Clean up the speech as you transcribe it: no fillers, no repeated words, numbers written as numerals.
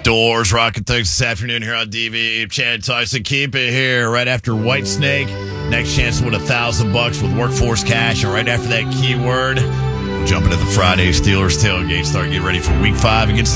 Doors rocking things this afternoon here on DV. Chad Tyson, keep it here right after Whitesnake. Next chance to win $1,000 with Workforce Cash. And right after that keyword, we'll jump into the Friday Steelers tailgate. Start getting ready for Week 5 against